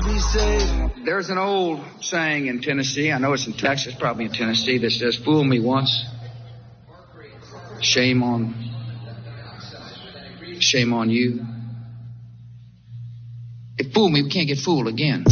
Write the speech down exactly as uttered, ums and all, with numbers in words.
be safe. There's an old saying in Tennessee, I know it's in Texas, probably in Tennessee, that says, fool me once, shame on, shame on you. If fool me, we can't get fooled again.